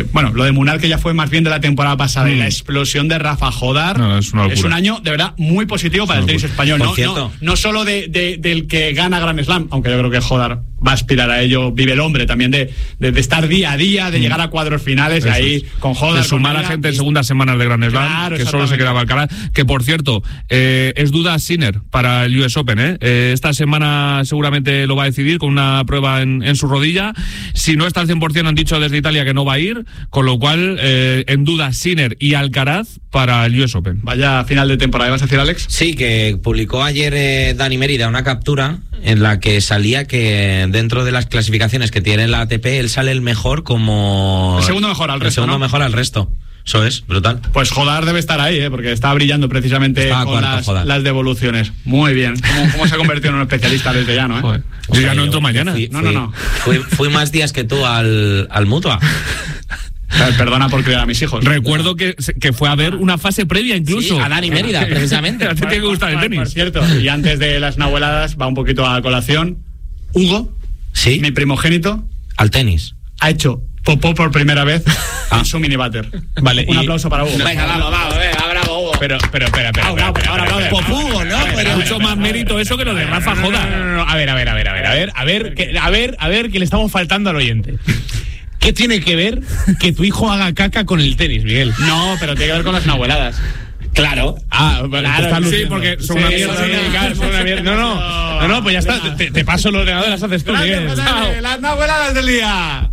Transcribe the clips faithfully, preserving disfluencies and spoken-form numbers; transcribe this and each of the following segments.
bueno, lo de Munar, que ya fue más bien de la temporada pasada, mm. y la explosión de Rafa Jodar, no, es, es un año de verdad muy positivo para el tenis español. No, no, no solo de, de, del que gana Grand Slam, aunque yo creo que Jodar va a aspirar a ello, vive el hombre también de, de, de estar día a día, de mm. llegar a cuadros finales, y ahí con Jodar. De sumar a gente en segundas semanas de Grand Slam, claro, que solo se quedaba Alcaraz. Que por cierto, eh, es duda Sinner para el U S Open, ¿eh? Eh, esta semana seguramente lo va a decidir con una prueba en, en su rodilla. Si no está al cien por ciento, han dicho desde Italia que no va a ir, con lo cual eh, en duda Sinner y Alcaraz para el U S Open. Vaya final de temporada, ¿vas a decir, Alex? Sí, que publicó ayer eh, Dani Mérida una captura en la que salía que dentro de las clasificaciones que tiene la A T P, él sale el mejor como... El segundo mejor al resto, El segundo ¿no? mejor al resto. Eso es, brutal. Pues Jodar debe estar ahí, ¿eh? Porque está brillando precisamente Estaba con cuarto, las, las devoluciones. Muy bien. ¿Cómo, cómo se ha convertido en un especialista desde ya, no? ¿eh? Yo ya no entro mañana. Fui, no, no, no. Fui, fui más días que tú al, al Mutua. Perdona por criar a mis hijos. Recuerdo que, que fue a ver una fase previa incluso. Sí, a Dani Mérida, precisamente. A ti te tiene que gustar el tenis. Por cierto, y antes de las nahueladas, va un poquito a colación. Hugo, ¿sí? Mi primogénito, al tenis. Ha hecho popó por primera vez ah. en su minibater. Vale, un y... aplauso para Hugo. Venga, vamos, vamos, venga, bravo, Hugo. Pero, pero, espera, espera. Ahora, ahora, ahora. Popugo, ¿no? Pero mucho más mérito eso que lo de Rafa Jodar. No, no, no, a ver, a ver, a ver, a ver, a ver, a ver, que, a ver, a ver, que le estamos faltando al oyente. ¿Qué tiene que ver que tu hijo haga caca con el tenis, Miguel? No, pero tiene que ver con las nahueladas. Claro. Ah, claro, sí, porque son sí, una mierda. Sí, claro, son una mierda. No, no, no, no, pues ya está. Te, te paso el ordenador, las haces tú, Miguel. Las nahueladas del día.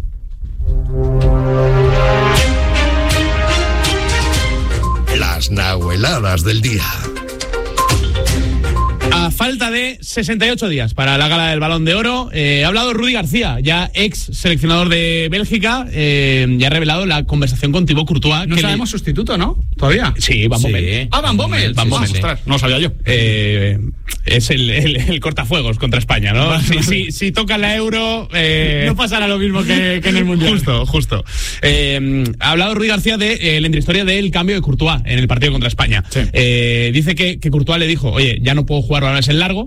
Las nahueladas del día. A falta de sesenta y ocho días para la gala del Balón de Oro, eh, ha hablado Rudi García, ya ex seleccionador de Bélgica, eh, y ha revelado la conversación con Thibaut Courtois. No que sabemos le... sustituto, ¿no? ¿Todavía? Sí, Van Bommel. Sí. Ah, Van Bommel. Van Bommel. Sí, ostras, no lo sabía yo. Eh, es el, el, el cortafuegos contra España, ¿no? Vale, si, vale. Si, si toca la Euro... Eh, no pasará lo mismo que, que en el Mundial. Justo, justo. Eh, ha hablado Rudi García de eh, la intrahistoria del cambio de Courtois en el partido contra España. Sí. Eh, dice que, que Courtois le dijo, oye, ya no puedo jugar balones en largo.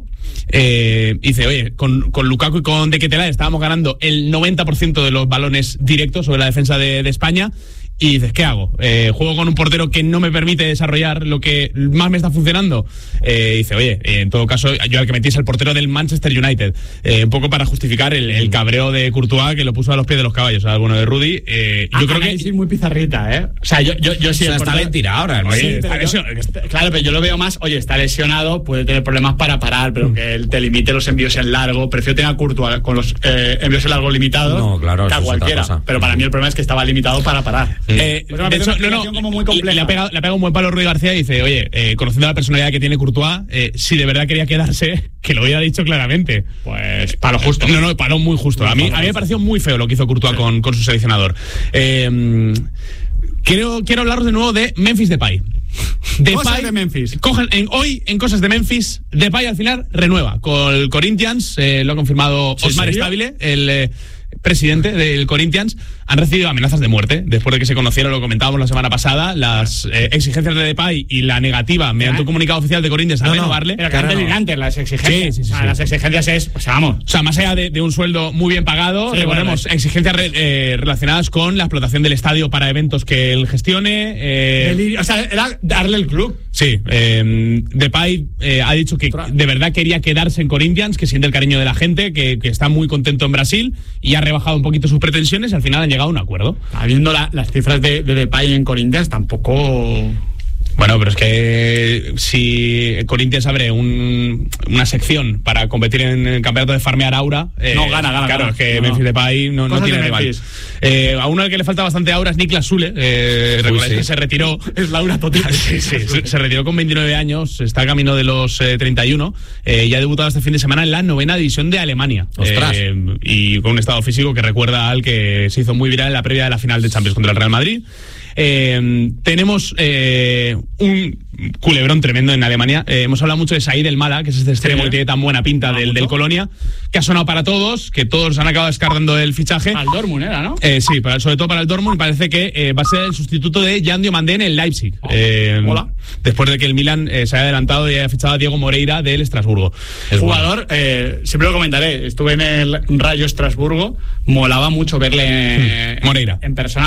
Eh, dice, oye, con, con Lukaku y con De Ketelaere estábamos ganando el noventa por ciento de los balones directos sobre la defensa de, de España. Y dices, ¿qué hago? Eh, ¿Juego con un portero que no me permite desarrollar lo que más me está funcionando? Eh, dice, oye, eh, en todo caso, yo al que metí es el portero del Manchester United. Eh, un poco para justificar el, el cabreo de Courtois, que lo puso a los pies de los caballos, al bueno de Rudy. Eh, ah, yo creo que es muy pizarrita, ¿eh? O sea, yo, yo, yo sí. O sea, está ventilado ahora, ¿no? Oye, está yo, claro, pero yo lo veo más, oye, está lesionado, puede tener problemas para parar, pero mm. que él te limite los envíos en largo. Prefiero tener a Courtois con los eh, envíos en largo limitados no, claro, que a cualquiera. Pero para mí el problema es que estaba limitado para parar. Sí. Eh, pues de hecho, no, no, como muy le, le, ha pegado, le ha pegado un buen palo a Rudi García y dice, oye, eh, conociendo la personalidad que tiene Courtois, eh, si de verdad quería quedarse, que lo hubiera dicho claramente. Pues palo justo. No, no, palo muy justo. A mí, a mí me pareció muy feo lo que hizo Courtois sí. con, con su seleccionador. Eh, quiero, quiero hablaros de nuevo de Memphis Depay. Depay, cosas de Memphis. Cogen, en, hoy, en Cosas de Memphis, Depay al final renueva con el Corinthians, eh, lo ha confirmado ¿Sí, Osmar Stabile, el... Eh, presidente del Corinthians. Han recibido amenazas de muerte después de que se conocieron, lo comentábamos la semana pasada, las eh, exigencias de Depay y la negativa mediante un comunicado oficial de Corinthians a no, renovarle. No, pero que antes no. antes las exigencias. Sí, sí, sí, o sea, sí. Las exigencias es, o sea, vamos. O sea, más allá de, de un sueldo muy bien pagado, sí, recordemos, bueno, exigencias re, eh, relacionadas con la explotación del estadio para eventos que él gestione. Eh, o sea, era darle el club. Sí, eh, Depay eh, ha dicho que de verdad quería quedarse en Corinthians, que siente el cariño de la gente, que, que está muy contento en Brasil y ha rebajado un poquito sus pretensiones y al final han llegado a un acuerdo. Habiendo la, las cifras de, de Depay en Corinthians, tampoco... Bueno, pero es que si Corinthians abre un, una sección para competir en el campeonato de farmear aura, eh, no gana, gana. Claro, gana. es que no, Memphis no. Depay no, no tiene rival. Eh, a uno al que le falta bastante aura es Niklas Sule. Eh, Recordáis sí. que se retiró. Es Laura total. sí, sí, se, se retiró con veintinueve años, está a camino de los eh, treinta y uno. Eh, y ha debutado este fin de semana en la novena división de Alemania. Ostras. Eh, y con un estado físico que recuerda al que se hizo muy viral en la previa de la final de Champions contra el Real Madrid. Eh, tenemos eh, un culebrón tremendo en Alemania. Eh, hemos hablado mucho de Said El Mala, que es este extremo sí, que tiene tan buena pinta del, del Colonia, que ha sonado para todos, que todos han acabado descargando el fichaje. Al Dortmund era, ¿no? Eh, sí, para, sobre todo para el Dortmund. Parece que eh, va a ser el sustituto de Jan Diomandé en el Leipzig. Oh, eh, hola. Después de que el Milan eh, se haya adelantado y haya fichado a Diego Moreira del Estrasburgo. El jugador, bueno. eh, siempre lo comentaré, estuve en el Rayo Estrasburgo, molaba mucho verle hmm. Moreira en persona.